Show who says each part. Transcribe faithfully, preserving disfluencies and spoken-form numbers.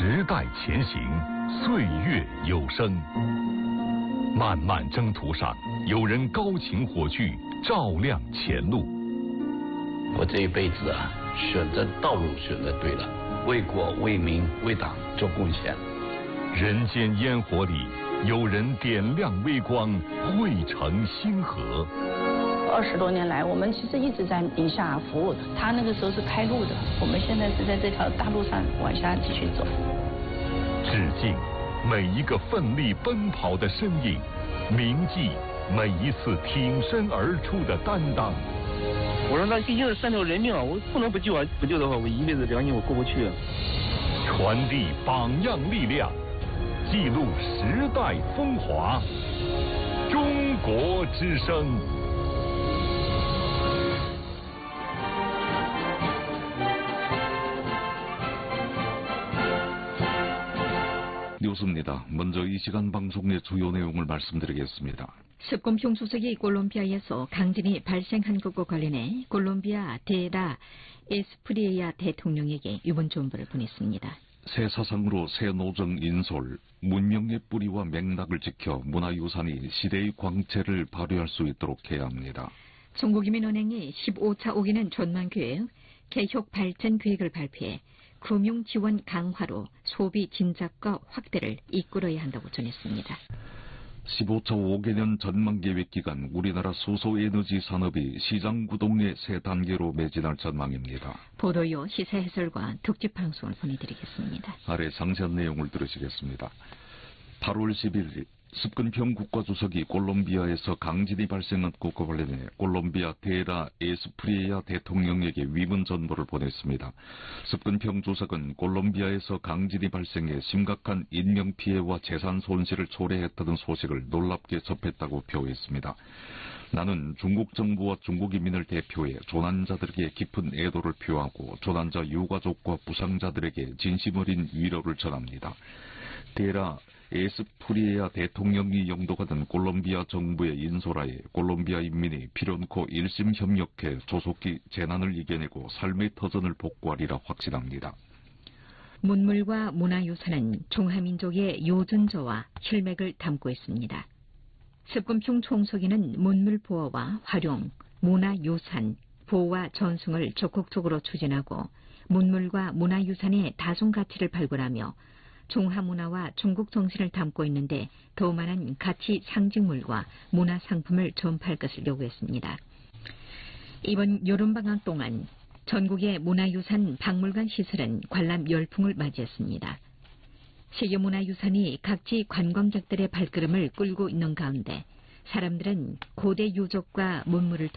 Speaker 1: 时代前行，岁月有声。漫漫征途上，有人高擎火炬，照亮前路。
Speaker 2: 我这一辈子啊，选择道路选择对了，为国为民为党做贡献。
Speaker 1: 人间烟火里，有人点亮微光，汇成星河。
Speaker 3: 二十多年来，我们其实一直在宁夏服务的。他那个时候是开路的，我们现在是在这条大路上往下继续走。
Speaker 1: 致敬每一个奋力奔跑的身影，铭记每一次挺身而出的担当。
Speaker 4: 我说那毕竟是三条人命啊，我不能不救啊！不救的话，我一辈子良心我过不去啊。
Speaker 1: 传递榜样力量，记录时代风华。中国之声。
Speaker 5: 뉴스입니다. 먼저 이 시간 방송의 주요 내용을 말씀드리겠습니다.
Speaker 6: 습곰총 주석이 콜롬비아에서 강진이 발생한 것과 관련해 콜롬비아 데라 에스프리에야 대통령에게 유분 전보를 보냈습니다.
Speaker 5: 새 사상으로 새 노정 인솔, 문명의 뿌리와 맥락을 지켜 문화유산이 시대의 광채를 발휘할 수 있도록 해야 합니다.
Speaker 6: 중국인민은행이 십오 차 오 기는 전망계획, 개혁 발전 계획을 발표해 금융 지원 강화로 소비 진작과 확대를 이끌어야 한다고 전했습니다.
Speaker 5: 십오 차 오 개년 전망계획 기간 우리나라 수소에너지 산업이 시장 구동의 새 단계로 매진할 전망입니다.
Speaker 6: 보도요, 시사 해설과 특집 방송을 보내드리겠습니다.
Speaker 5: 아래 상세한 내용을 들으시겠습니다. 팔월 십일 습근평 국가주석이 콜롬비아에서 강진이 발생한 것과 관련해 콜롬비아 데라 에스프리에야 대통령에게 위문 전보를 보냈습니다. 습근평 주석은 콜롬비아에서 강진이 발생해 심각한 인명피해와 재산 손실을 초래했다는 소식을 놀랍게 접했다고 표했습니다. 나는 중국 정부와 중국 인민을 대표해 조난자들에게 깊은 애도를 표하고 조난자 유가족과 부상자들에게 진심 어린 위로를 전합니다. 데라 에스프리에야 대통령이 영도하던 콜롬비아 정부의 인솔하에 콜롬비아 인민이 필연코 일심 협력해 조속히 재난을 이겨내고 삶의 터전을 복구하리라 확신합니다.
Speaker 6: 문물과 문화유산은 중화민족의 요준저와 혈맥을 담고 있습니다. 습금평 총서기는 문물 보호와 활용, 문화유산, 보호와 전승을 적극적으로 추진하고 문물과 문화유산의 다중 가치를 발굴하며 중화문화와 중국 정신을 담고 있는데 더 많은 가치 상징물과 문화상품을 전파할 것을 요구했습니다. 이번 여름방학 동안 전국의 문화유산 박물관 시설은 관람 열풍을 맞이했습니다. 세계문화유산이 각지 관광객들의 발걸음을 끌고 있는 가운데 사람들은 고대 유적과 문물을